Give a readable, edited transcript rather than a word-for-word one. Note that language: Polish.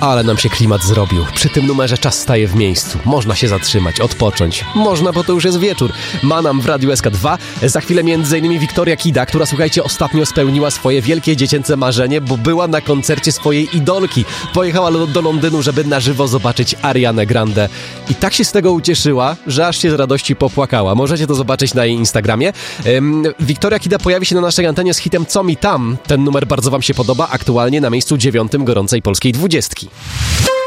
Ale nam się klimat zrobił. Przy tym numerze czas staje w miejscu. Można się zatrzymać, odpocząć. Można, bo to już jest wieczór. Manam w Radiu SK2. Za chwilę m.in. Wiktoria Kida, która, słuchajcie, ostatnio spełniła swoje wielkie dziecięce marzenie, bo była na koncercie swojej idolki. Pojechała do Londynu, żeby na żywo zobaczyć Arianę Grande. I tak się z tego ucieszyła, że aż się z radości popłakała. Możecie to zobaczyć na jej Instagramie. Wiktoria Kida pojawi się na naszej antenie z hitem Co mi tam? Ten numer bardzo wam się podoba. Aktualnie na miejscu 9 gorącej polskiej 20.